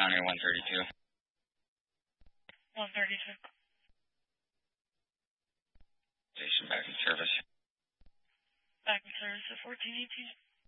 County 132. 132. Station back in service. Back in service at 1418.